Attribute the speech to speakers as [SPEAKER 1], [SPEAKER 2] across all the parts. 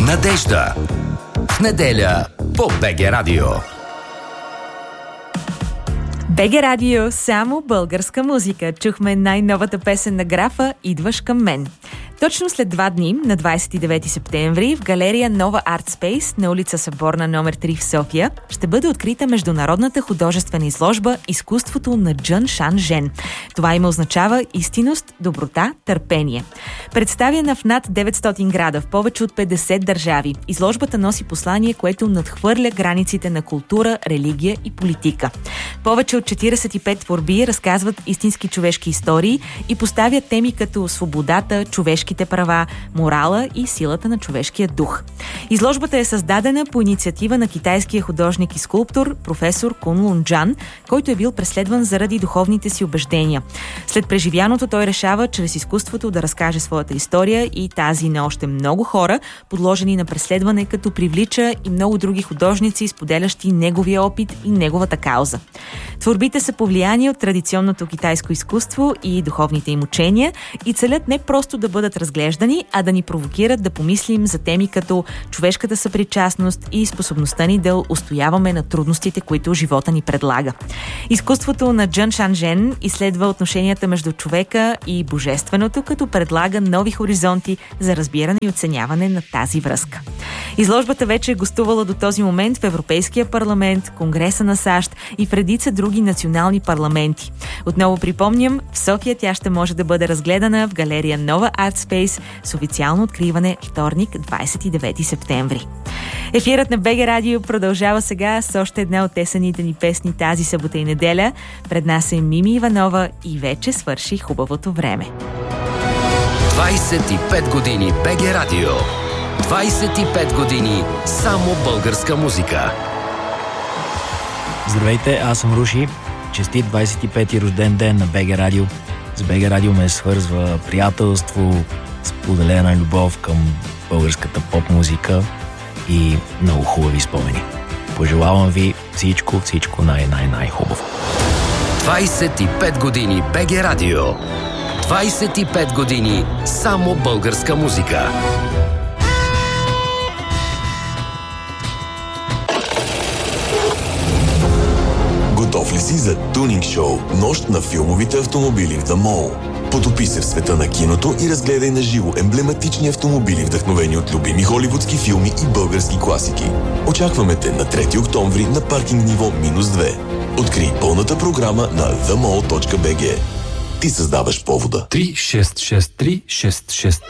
[SPEAKER 1] Надежда. В неделя по БГ Радио.
[SPEAKER 2] БГ Радио, само българска музика. Чухме най-новата песен на Графа "Идваш към мен". Точно след 2 дни, на 29 септември, в галерия Нова Арт Спейс на улица Съборна номер 3 в София ще бъде открита международната художествена изложба "Изкуството на Джън Шан Жен". Това има означава истинност, доброта, търпение. Представена в над 900 града в повече от 50 държави, изложбата носи послание, което надхвърля границите на култура, религия и политика. Повече от 45 творби разказват истински човешки истории и поставят теми като свободата, човешките права, морала и силата на човешкия дух. Изложбата е създадена по инициатива на китайския художник и скулптор професор Кун Лун Джан, който е бил преследван заради духовните си убеждения. След преживяното той решава чрез изкуството да разкаже своята история и тази на още много хора, подложени на преследване, като привлича и много други художници, споделящи неговия опит и неговата кауза. Творбите са повлияни от традиционното китайско изкуство и духовните им учения и целят не просто да бъдат разглеждани, а да ни провокират да помислим за теми като човешката съпричастност и способността ни да устояваме на трудностите, които живота ни предлага. Изкуството на Джън Шан Жен изследва отношенията между човека и божественото, като предлага нови хоризонти за разбиране и оценяване на тази връзка. Изложбата вече е гостувала до този момент в Европейския парламент, Конгреса на САЩ и в редица други национални парламенти. Отново припомням, в София тя ще може да бъде разгледана в галерия Нова Арт Спейс с официално откриване вторник, 29 септември. Ефирът на БГ Радио продължава сега с още една от тесаните ни песни тази събота и неделя. Пред нас е Мими Иванова и вече свърши хубавото време.
[SPEAKER 1] 25 години БГ Радио. 25 години само българска музика.
[SPEAKER 3] Здравейте, аз съм Руши. Честит 25-ти рожден ден на БГ Радио. С БГ Радио ме свързва приятелство, споделена любов към българската поп-музика и много хубави спомени. Пожелавам ви всичко най-хубаво.
[SPEAKER 1] 25 години БГ Радио. 25 години само българска музика.
[SPEAKER 4] Готов ли си за тунинг шоу "Нощ на филмовите автомобили в The Mall"? Потопи се в света на киното и разгледай на живо емблематични автомобили, вдъхновени от любими холивудски филми и български класики. Очакваме те на 3 октомври на паркинг ниво -2. Открий пълната програма на themall.bg. Ти създаваш повода.
[SPEAKER 5] 366366.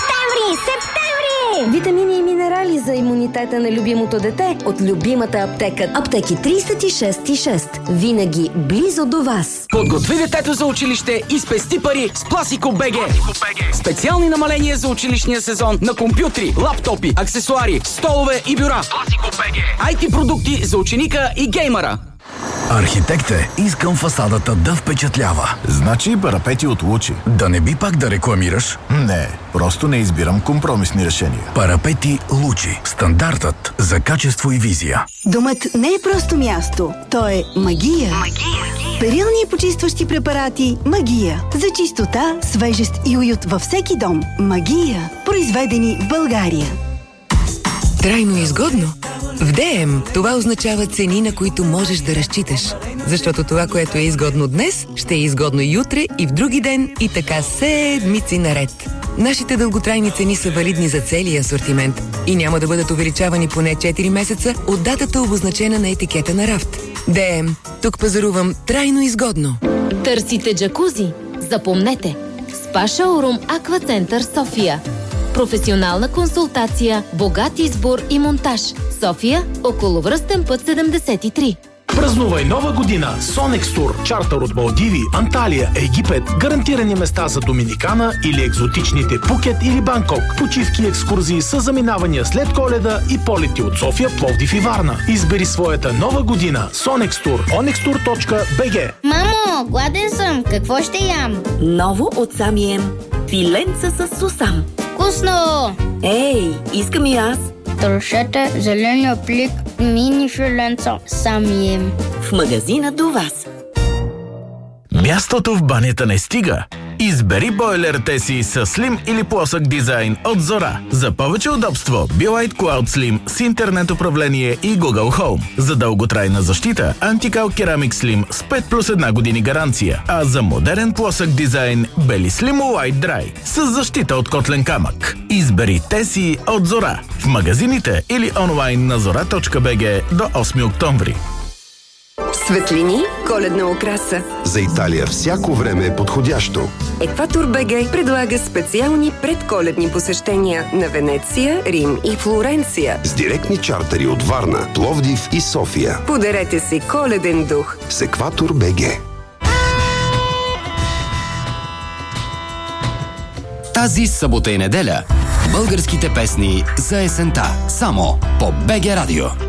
[SPEAKER 6] Септември! Витамини и минерали за имунитета на любимото дете от любимата аптека. Аптеки 36,6. Винаги близо до вас.
[SPEAKER 7] Подготви детето за училище и спести пари с Пласико БГ. Специални намаления за училищния сезон на компютри, лаптопи, аксесуари, столове и бюра. Пласико БГ. IT продукти за ученика и геймера.
[SPEAKER 8] Архитекте, искам фасадата да впечатлява.
[SPEAKER 9] Значи парапети от Лучи.
[SPEAKER 8] Да не би пак да рекламираш?
[SPEAKER 9] Не, просто не избирам компромисни решения.
[SPEAKER 8] Парапети Лучи. Стандартът за качество и визия.
[SPEAKER 10] Домът не е просто място. То е магия. Перилни и почистващи препарати "Магия". За чистота, свежест и уют във всеки дом. "Магия". Произведени в България.
[SPEAKER 11] Трайно изгодно? В ДМ това означава цени, на които можеш да разчиташ. Защото това, което е изгодно днес, ще е изгодно и утре, и в други ден, и така седмици наред. Нашите дълготрайни цени са валидни за целия асортимент и няма да бъдат увеличавани поне 4 месеца от датата, обозначена на етикета на рафт. ДМ. Тук пазарувам трайно изгодно.
[SPEAKER 12] Търсите джакузи? Запомнете. Спа шоурум Аква Център София. Професионална консултация, богат избор и монтаж. София, околовръстен път 73.
[SPEAKER 13] Празнувай нова година с Sonex Tour. Чартър от Малдиви, Анталия, Египет, гарантирани места за Доминикана или екзотичните Пукет или Банкок. Почивки и екскурзии с заминавания след Коледа и полети от София, Пловдив и Варна. Избери своята нова година. Sonex Tour. onextour.bg.
[SPEAKER 14] Мамо, гладен съм. Какво ще ям?
[SPEAKER 15] Ново от Самием. Филенца с сусам.
[SPEAKER 14] Вкусно!
[SPEAKER 15] Ей, искам и аз.
[SPEAKER 14] Трошете зеления плик мини филенца Самием.
[SPEAKER 15] В магазина до вас.
[SPEAKER 9] Мястото в банята не стига.
[SPEAKER 8] Избери бойлерите си с слим или плосък дизайн от Зора. За повече удобство, Be-Lite Cloud Slim с интернет управление и Google Home. За дълготрайна защита, Anti-Cal Ceramic Slim с 5+1 години гаранция. А за модерен плосък дизайн, Beli Slim White Dry с защита от котлен камък. Избери те си от Зора. В магазините или онлайн на zora.bg до 8 октомври.
[SPEAKER 5] Светлини, коледна украса.
[SPEAKER 16] За Италия всяко време е подходящо.
[SPEAKER 5] Екватор БГ предлага специални предколедни посещения на Венеция, Рим и Флоренция.
[SPEAKER 16] С директни чартери от Варна, Пловдив и София.
[SPEAKER 5] Подарете си коледен дух
[SPEAKER 16] с Екватор БГ.
[SPEAKER 1] Тази събота и неделя българските песни за есента. Само по БГ Радио.